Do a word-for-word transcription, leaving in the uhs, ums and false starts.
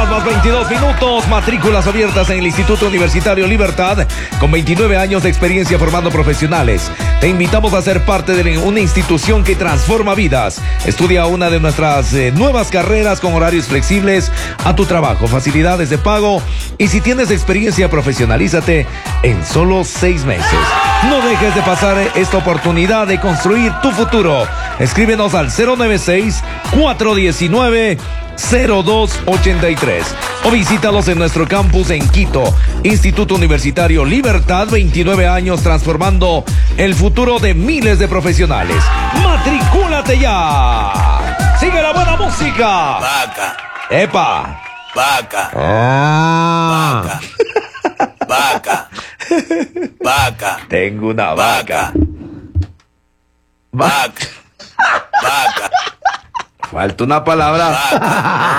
horas más veintidós minutos. Matrículas abiertas en el Instituto Universitario Libertad, con veintinueve años de experiencia formando profesionales. Te invitamos a ser parte de una institución que transforma vidas. Estudia una de nuestras eh, nuevas carreras con horarios flexibles a tu trabajo, facilidades de pago, y si tienes experiencia, profesionalízate en solo seis meses. No dejes de pasar esta oportunidad de construir tu futuro. Escríbenos al cero nueve seis, cuatro uno nueve, cero dos ocho tres o visítalos en nuestro campus en Quito. Instituto Universitario Libertad, veintinueve años transformando el futuro de miles de profesionales. ¡Matricúlate ya! ¡Sigue la buena música! Vaca. ¡Epa! Vaca. Ah. Vaca. Vaca. Vaca. Tengo una vaca. Vaca. Vaca. Falta una palabra. Vaca.